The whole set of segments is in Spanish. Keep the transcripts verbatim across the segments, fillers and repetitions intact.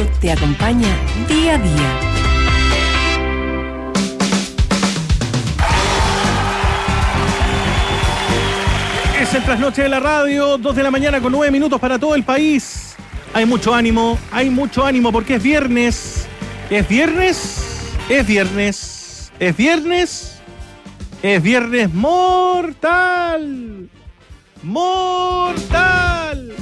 Radio te acompaña día a día. Es el trasnoche de la radio, dos de la mañana con nueve minutos para todo el país. Hay mucho ánimo, hay mucho ánimo porque es viernes. ¿Es viernes? Es viernes. ¿Es viernes? Es viernes mortal. Mortal.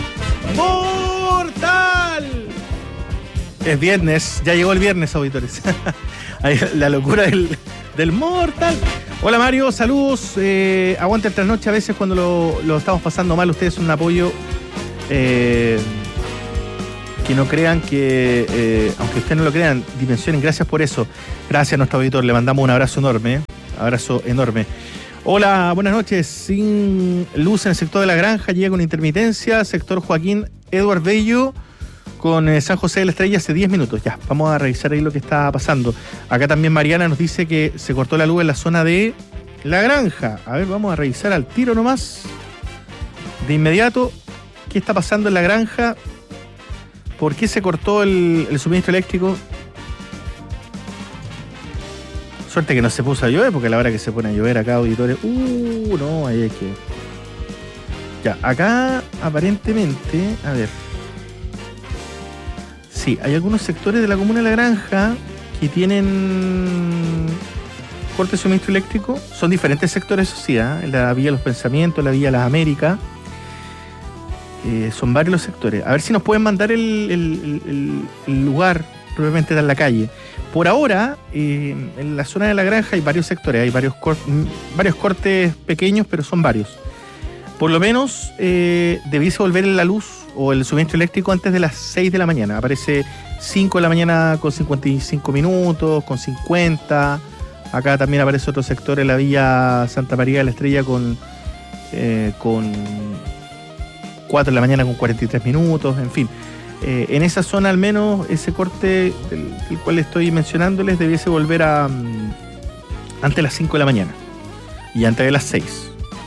Mortal. Es viernes, ya llegó el viernes, auditores. La locura del, del mortal. Hola Mario, saludos. Eh, aguanta el trasnoche a veces cuando lo, lo estamos pasando mal. Ustedes son un apoyo. Eh, que no crean que, eh, aunque ustedes no lo crean, dimensionen. Gracias por eso. Gracias a nuestro auditor. Le mandamos un abrazo enorme. ¿eh? Abrazo enorme. Hola, buenas noches. Sin luz en el sector de la granja, llega con intermitencia. Sector Joaquín Eduard Bello con eh, San José de la Estrella hace diez minutos. Ya, vamos a revisar ahí lo que está pasando. Acá también Mariana nos dice que se cortó la luz en la zona de la granja. A ver, vamos a revisar al tiro nomás. De inmediato, ¿qué está pasando en la granja? ¿Por qué se cortó el, el suministro eléctrico? Suerte que no se puso a llover, porque a la hora que se pone a llover acá, auditores... Uh, no, ahí hay que... Ya, acá aparentemente... A ver... Sí, hay algunos sectores de la comuna de La Granja que tienen corte de suministro eléctrico. Son diferentes sectores, eso sí, ¿eh? La Vía Los Pensamientos, la Vía Las Américas. Eh, son varios los sectores. A ver si nos pueden mandar el, el, el, el lugar, probablemente está en la calle. Por ahora, eh, en la zona de La Granja hay varios sectores, hay varios, cor- varios cortes pequeños, pero son varios. Por lo menos eh, debiese volver la luz o el suministro eléctrico antes de las seis de la mañana. Aparece cinco de la mañana con cincuenta y cinco minutos, con cincuenta. Acá también aparece otro sector en la Villa Santa María de la Estrella con, eh, con cuatro de la mañana con cuarenta y tres minutos, en fin. Eh, en esa zona al menos ese corte del, del cual estoy mencionándoles debiese volver a um, antes de las cinco de la mañana y antes de las seis.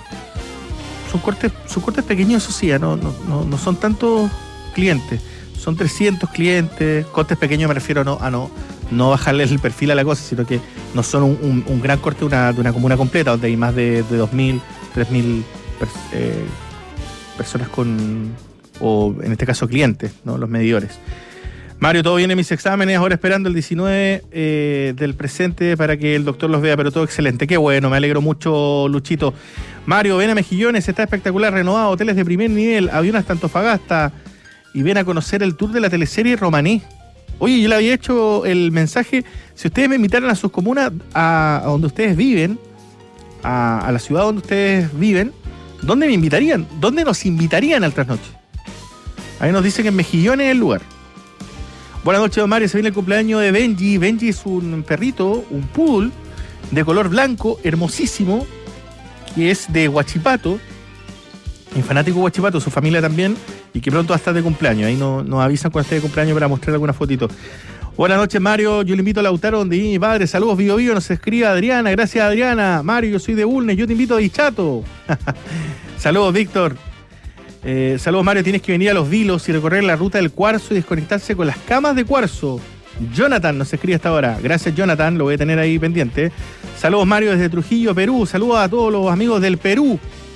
Son cortes, son cortes pequeños, eso sí, no, no, no, no son tantos clientes, son trescientos clientes. Cortes pequeños me refiero a no, a no, no bajarle el perfil a la cosa, sino que no son un, un, un gran corte de una, de una comuna completa, donde hay más de, de dos mil, tres mil pers- eh, personas con, o en este caso clientes, ¿no? Los medidores. Mario, todo bien en mis exámenes, ahora esperando el diecinueve eh, del presente para que el doctor los vea, pero todo excelente. Qué bueno, me alegro mucho, Luchito. Mario, ven a Mejillones, está espectacular, renovado, hoteles de primer nivel, aviones hasta Antofagasta, y ven a conocer el tour de la teleserie Romaní. Oye, yo le había hecho el mensaje, si ustedes me invitaran a sus comunas, a, a donde ustedes viven, a, a la ciudad donde ustedes viven, ¿dónde me invitarían? ¿Dónde nos invitarían al trasnoche? Ahí nos dicen que en Mejillones es el lugar. Buenas noches, don Mario. Se viene el cumpleaños de Benji. Benji es un perrito, un poodle de color blanco, hermosísimo, que es de Huachipato, un fanático de Huachipato, su familia también, y que pronto va a estar de cumpleaños. Ahí nos, nos avisan cuando esté de cumpleaños para mostrar alguna fotito. Buenas noches, Mario. Yo le invito a Lautaro, donde vive mi padre. Saludos, Bio Bio. Nos escribe Adriana. Gracias, Adriana. Mario, yo soy de Bulnes. Yo te invito a Dichato. Saludos, Víctor. Eh, saludos, Mario. Tienes que venir a Los Vilos y recorrer la ruta del cuarzo y desconectarse con las camas de cuarzo. Jonathan nos escribe hasta ahora. Gracias, Jonathan. Lo voy a tener ahí pendiente. Saludos, Mario, desde Trujillo, Perú. Saludos a todos los amigos del Perú.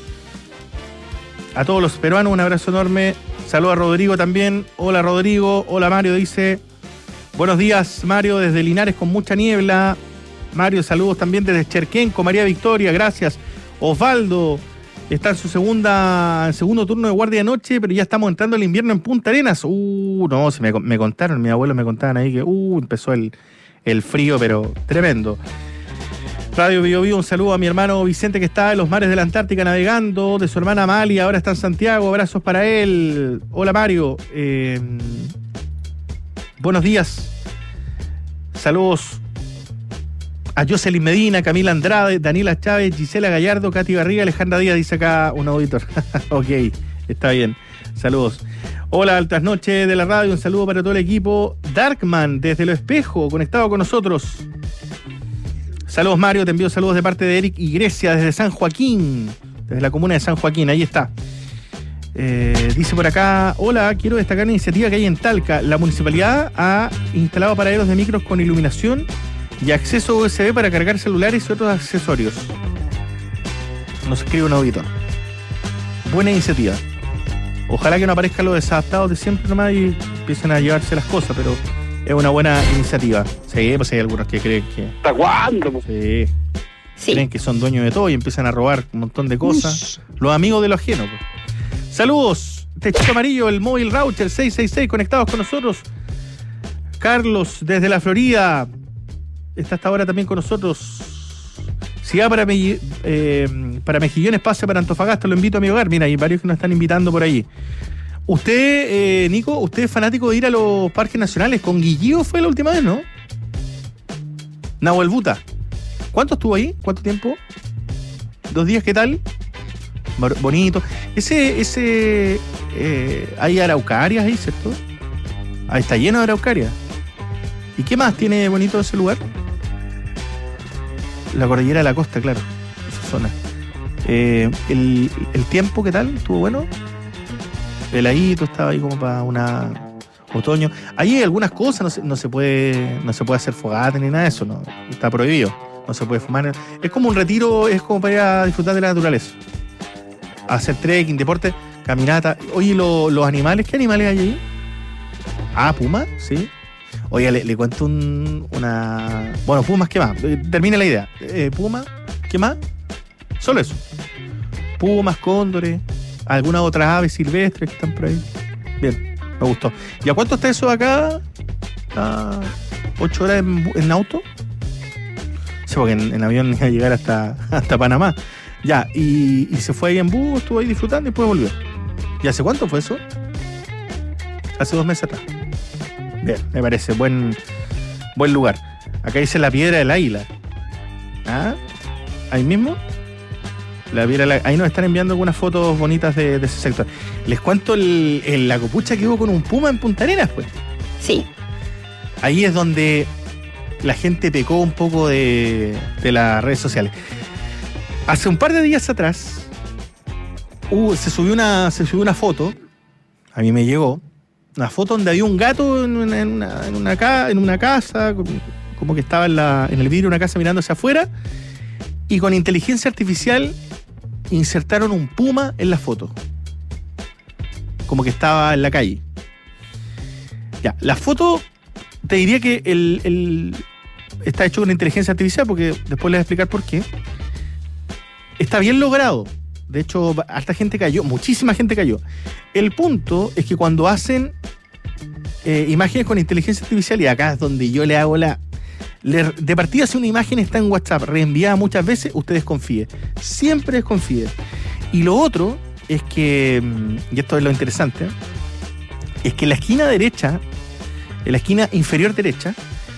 A todos los peruanos, un abrazo enorme. Saludos a Rodrigo también. Hola, Rodrigo. Hola, Mario. Dice: buenos días, Mario, desde Linares con mucha niebla. Mario, saludos también desde Cherquenco. María Victoria, gracias. Osvaldo está en su segunda, segundo turno de guardia de noche, pero ya estamos entrando al invierno en Punta Arenas. Uh, no, se me, me contaron, mis abuelos me contaban ahí que uh, empezó el, el frío, pero tremendo. Radio Bio Bio, un saludo a mi hermano Vicente, que está en los mares de la Antártica navegando, de su hermana Amalia, ahora está en Santiago. Abrazos para él. Hola, Mario. Eh, buenos días. Saludos a Jocelyn Medina, Camila Andrade, Daniela Chávez, Gisela Gallardo, Katy Barriga, Alejandra Díaz, dice acá un auditor. Ok, está bien. Saludos. Hola, altas noches de la radio, un saludo para todo el equipo. Darkman, desde Lo Espejo, conectado con nosotros. Saludos, Mario, te envío saludos de parte de Eric y Grecia, desde San Joaquín, desde la comuna de San Joaquín, ahí está. Eh, dice por acá, hola, quiero destacar una iniciativa que hay en Talca. La municipalidad ha instalado paraderos de micros con iluminación y acceso U S B para cargar celulares y otros accesorios. Nos escribe un auditor. Buena iniciativa. Ojalá que no aparezcan los desadaptados de siempre nomás y empiecen a llevarse las cosas, pero es una buena iniciativa. Sí, pues hay algunos que creen que... ¿Hasta cuándo? Sí. Sí. Creen que son dueños de todo y empiezan a robar un montón de cosas. Ush. Los amigos de lo ajeno. Pues. Saludos. Techito Amarillo, el móvil router seis seis seis, conectados con nosotros. Carlos, desde la Florida. Está hasta ahora también con nosotros. Si va para, me, eh, para Mejillones, pase para Antofagasta, lo invito a mi hogar. Mira, hay varios que nos están invitando por ahí. Usted, eh, Nico, usted es fanático de ir a los parques nacionales. Con Guillío fue la última vez, ¿no? Nahuel Buta. ¿Cuánto estuvo ahí? ¿Cuánto tiempo? ¿Dos días? ¿Qué tal? Bonito. Ese, ese, eh, hay araucarias ahí, ¿cierto? Ahí está lleno de araucarias. ¿Y qué más tiene bonito ese lugar? La cordillera de la costa, claro. Esa zona. Eh, el, el tiempo, ¿qué tal? ¿Estuvo bueno? Heladito, estaba ahí como para una otoño. Ahí hay algunas cosas, no se, no se puede, no se puede hacer fogata ni nada de eso, no, está prohibido. No se puede fumar. Es como un retiro, es como para ir a disfrutar de la naturaleza. Hacer trekking, deporte, caminata. Oye, lo, los animales, ¿qué animales hay ahí? Ah, pumas, sí. Oye, le, le cuento un, una... Bueno, pumas, ¿qué más? Termina la idea. Eh, Puma, ¿qué más? Solo eso. Pumas, cóndores, algunas otras aves silvestres que están por ahí. Bien, me gustó. ¿Y a cuánto está eso acá? ¿A ocho horas en, en auto? Sí, porque en, en avión iba a llegar hasta, hasta Panamá. Ya, y, y se fue ahí en bus, estuvo ahí disfrutando y después volvió. ¿Y hace cuánto fue eso? Hace dos meses atrás. Bien, me parece, buen, buen lugar. Acá dice la Piedra del Águila. ¿Ah? Ahí mismo. La Piedra del... Ahí nos están enviando algunas fotos bonitas de, de ese sector. Les cuento el, el, la copucha que hubo con un puma en Punta Arenas, pues. Sí. Ahí es donde la gente pecó un poco de, de las redes sociales. Hace un par de días atrás uh, se, subió una, se subió una foto, a mí me llegó, una foto donde había un gato en una, en una, en una, ca, en una casa, como que estaba en, la, en el vidrio de una casa mirando hacia afuera, y con inteligencia artificial insertaron un puma en la foto, como que estaba en la calle. Ya, la foto, te diría que el, el, está hecho con inteligencia artificial, porque después les voy a explicar por qué. Está bien logrado. De hecho, harta gente cayó, muchísima gente cayó. El punto es que cuando hacen eh, imágenes con inteligencia artificial, y acá es donde yo le hago la... Le, de partida, si una imagen está en WhatsApp reenviada muchas veces, usted desconfíe. Siempre desconfíe. Y lo otro es que, y esto es lo interesante, es que en la esquina derecha, en la esquina inferior derecha,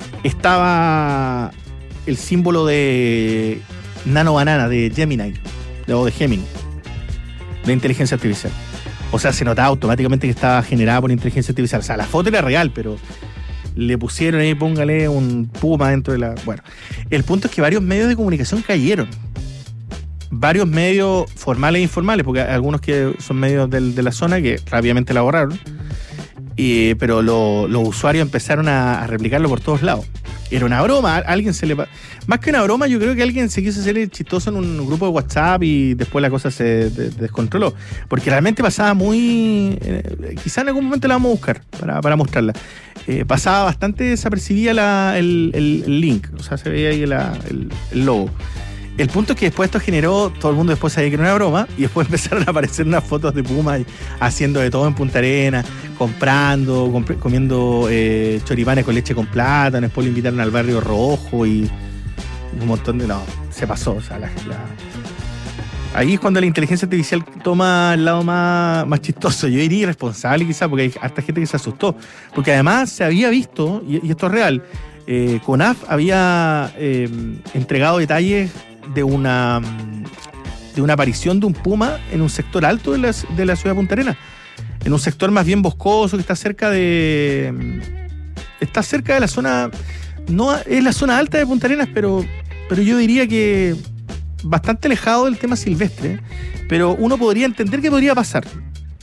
estaba el símbolo de Nano Banana, de Gemini, o de Gemini, de inteligencia artificial. O sea, se notaba automáticamente que estaba generada por inteligencia artificial. O sea, la foto era real, pero le pusieron ahí, póngale un puma dentro de la... Bueno, el punto es que varios medios de comunicación cayeron. Varios medios formales e informales, porque hay algunos que son medios del, de la zona que rápidamente la borraron. Y, pero lo, los usuarios empezaron a, a replicarlo por todos lados. Era una broma, alguien se le... Más que una broma, yo creo que alguien se quiso hacer chistoso en un grupo de WhatsApp y después la cosa se de, descontroló. Porque realmente pasaba muy... Eh, quizá en algún momento la vamos a buscar para, para mostrarla. Eh, pasaba bastante desapercibida la, el, el, el link, o sea, se veía ahí la, el, el logo. El punto es que después esto generó, todo el mundo después sabía que era una broma, y después empezaron a aparecer unas fotos de Puma haciendo de todo en Punta Arenas, comprando, comp- comiendo eh, choripanes con leche con plátano, después lo invitaron al Barrio Rojo y un montón de... No, se pasó, o sea, la, la... Ahí es cuando la inteligencia artificial toma el lado más, más chistoso. Yo diría irresponsable quizás, porque hay harta gente que se asustó. Porque además se había visto, y, y esto es real, eh, CONAF había eh, entregado detalles de una de una aparición de un puma en un sector alto de la, de la ciudad de Punta Arenas, en un sector más bien boscoso que está cerca de está cerca de la zona, no es la zona alta de Punta Arenas, pero, pero yo diría que bastante alejado del tema silvestre, pero uno podría entender que podría pasar.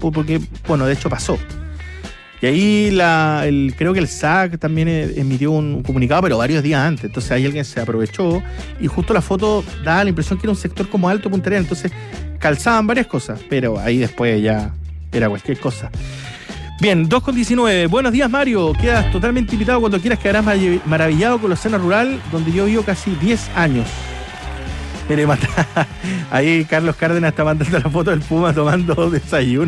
porque, bueno, de hecho pasó. Y ahí la, el, creo que el S A C también emitió un comunicado, pero varios días antes. Entonces ahí alguien se aprovechó y justo la foto daba la impresión que era un sector como Alto Punta Arenas. Entonces calzaban varias cosas, pero ahí después ya era cualquier cosa. Bien, dos con diecinueve. Buenos días, Mario. Quedas totalmente invitado cuando quieras. Quedarás maravillado con la escena rural donde yo vivo casi diez años. Mire, ahí Carlos Cárdenas está mandando la foto del Puma tomando desayuno.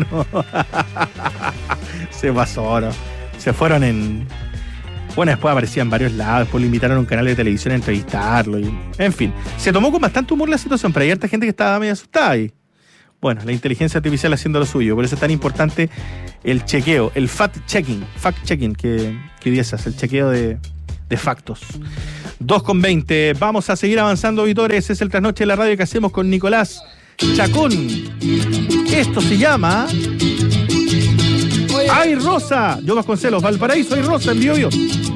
Se pasó, ¿no? Se fueron en... Bueno, después aparecía en varios lados, después lo invitaron a un canal de televisión a entrevistarlo. Y... En fin, se tomó con bastante humor la situación, pero hay harta gente que estaba medio asustada ahí. Bueno, la inteligencia artificial haciendo lo suyo, por eso es tan importante el chequeo, el fact-checking, fact-checking que, que dices, el chequeo de, de factos. dos con veinte, vamos a seguir avanzando, auditores, es el trasnoche de la radio que hacemos con Nicolás Chacón. Esto se llama... ¡Ay, Rosa! Yo Vasconcelos, Valparaíso, ¡Ay, Rosa! En Biobío.